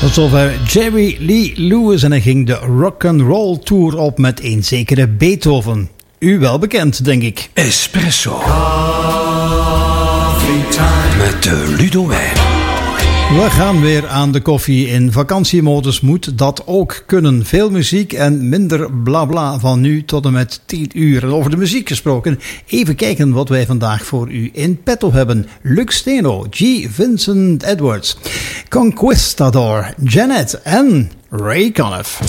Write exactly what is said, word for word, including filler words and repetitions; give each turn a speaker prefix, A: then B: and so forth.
A: Tot zover Jerry Lee Lewis en hij ging de Rock'n'Roll Tour op met een zekere Beethoven. U wel bekend, denk ik.
B: Espresso. Coffee time. Met de Ludo Wijn.
A: We gaan weer aan de koffie. In vakantiemodus moet dat ook kunnen. Veel muziek en minder blabla van nu tot en met tien uur. En over de muziek gesproken, even kijken wat wij vandaag voor u in petto hebben. Lux Steno, G. Vincent Edwards, Conquistador, Janet en Ray Conniff.